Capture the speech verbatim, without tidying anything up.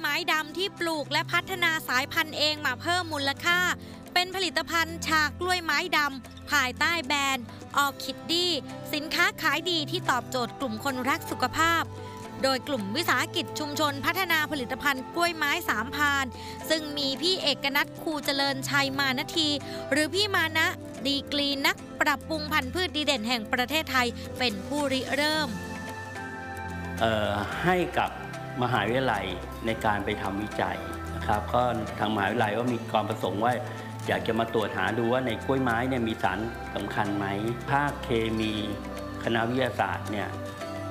ไม้ดำที่ปลูกและพัฒนาสายพันธุ์เองมาเพิ่มมูลค่าเป็นผลิตภัณฑ์ชากล้วยไม้ดำภายใต้แบรนด์ออคิดดี้สินค้าขายดีที่ตอบโจทย์กลุ่มคนรักสุขภาพโดยกลุ่มวิสาหกิจชุมชนพัฒนาผลิตภัณฑ์กล้วยไม้สามพรานซึ่งมีพี่เอกนัทคูเจริญชัยมานาทีหรือพี่มานะดีกรีนักปรับปรุงพันธุ์พืชดีเด่นแห่งประเทศไทยเป็นผู้ริเริ่มให้กับมหาวิทยาลัยในการไปทำวิจัยนะครับก็ทางมหาวิทยาลัยก็มีความประสงค์ว่าอยากจะมาตรวจหาดูว่าในกล้วยไม้เนี่ยมีสารสำคัญไหมภาคเคมีคณะวิทยาศาสตร์เนี่ย